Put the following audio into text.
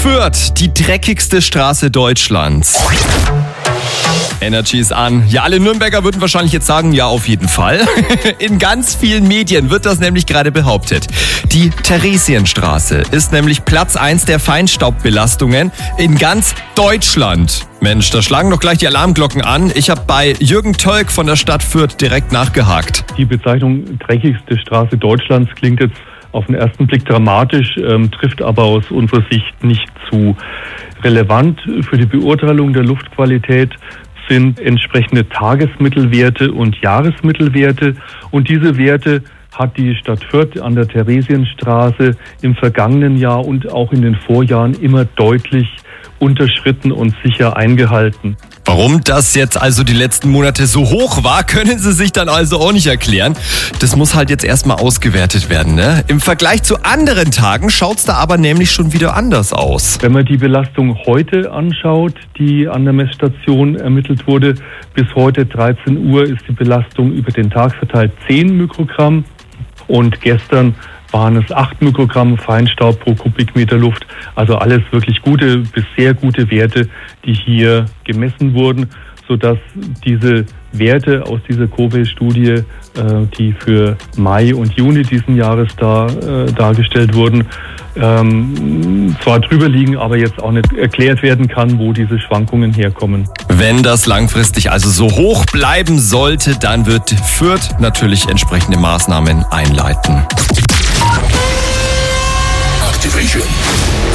Fürth, die dreckigste Straße Deutschlands. Energy ist an. Ja, alle Nürnberger würden wahrscheinlich jetzt sagen, ja, auf jeden Fall. In ganz vielen Medien wird das nämlich gerade behauptet. Die Theresienstraße ist nämlich Platz 1 der Feinstaubbelastungen in ganz Deutschland. Mensch, da schlagen doch gleich die Alarmglocken an. Ich habe bei Jürgen Tölk von der Stadt Fürth direkt nachgehakt. Die Bezeichnung dreckigste Straße Deutschlands klingt jetzt auf den ersten Blick dramatisch, trifft aber aus unserer Sicht nicht zu. Relevant für die Beurteilung der Luftqualität sind entsprechende Tagesmittelwerte und Jahresmittelwerte. Und diese Werte hat die Stadt Fürth an der Theresienstraße im vergangenen Jahr und auch in den Vorjahren immer deutlich unterschritten und sicher eingehalten. Warum das jetzt also die letzten Monate so hoch war, können Sie sich dann also auch nicht erklären. Das muss halt jetzt erstmal ausgewertet werden, ne? Im Vergleich zu anderen Tagen schaut's da aber nämlich schon wieder anders aus. Wenn man die Belastung heute anschaut, die an der Messstation ermittelt wurde, bis heute 13 Uhr ist die Belastung über den Tag verteilt 10 Mikrogramm und gestern waren es 8 Mikrogramm Feinstaub pro Kubikmeter Luft. Also alles wirklich gute bis sehr gute Werte, die hier gemessen wurden, sodass diese Werte aus dieser Kobe-Studie, die für Mai und Juni diesen Jahres dargestellt wurden, zwar drüber liegen, aber jetzt auch nicht erklärt werden kann, wo diese Schwankungen herkommen. Wenn das langfristig also so hoch bleiben sollte, dann wird Fürth natürlich entsprechende Maßnahmen einleiten. Activation.